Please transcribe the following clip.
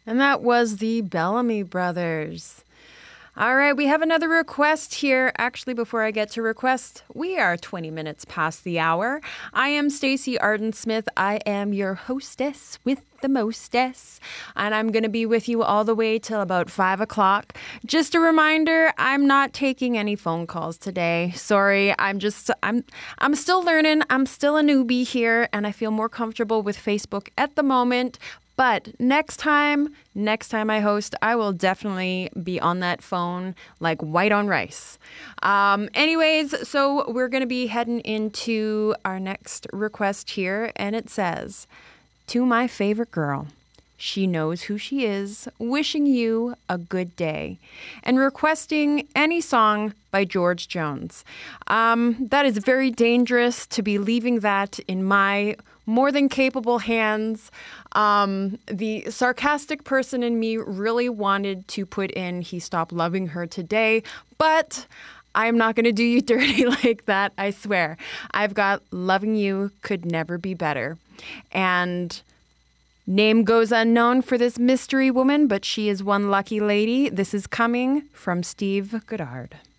And that was the Bellamy Brothers. All right, we have another request here. Actually, before I get to request, we are 20 minutes past the hour. I am Stacey Arden-Smith. I am your hostess with the mostess, and I'm going to be with you all the way till about 5 o'clock. Just a reminder, I'm not taking any phone calls today. Sorry, I'm still learning. I'm still a newbie here, and I feel more comfortable with Facebook at the moment. But next time I host, I will definitely be on that phone like white on rice. Anyways, so we're going to be heading into our next request here. And it says, to my favorite girl, she knows who she is, wishing you a good day, and requesting any song by George Jones. That is very dangerous to be leaving that in my more than capable hands. The sarcastic person in me really wanted to put in He Stopped Loving Her Today, but I'm not going to do you dirty like that, I swear. I've got Loving You Could Never Be Better. And name goes unknown for this mystery woman, but she is one lucky lady. This is coming from Steve Goddard.